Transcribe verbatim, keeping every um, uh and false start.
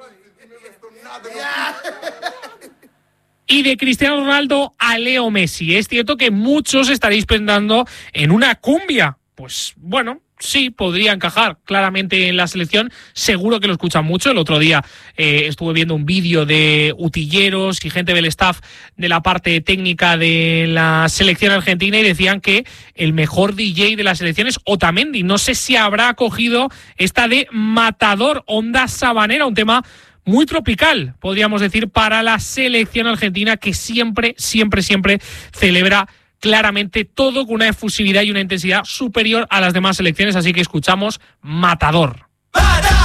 Y de Cristiano Ronaldo a Leo Messi. Es cierto que muchos estaréis pensando en una cumbia. Pues bueno, sí, podría encajar claramente en la selección. Seguro que lo escuchan mucho. El otro día eh, estuve viendo un vídeo de utilleros y gente del staff de la parte técnica de la selección argentina y decían que el mejor D J de la selección es Otamendi. No sé si habrá cogido esta de Matador, Onda Sabanera, un tema muy tropical, podríamos decir, para la selección argentina, que siempre, siempre, siempre celebra claramente todo con una efusividad y una intensidad superior a las demás selecciones. Así que escuchamos Matador. ¡Para!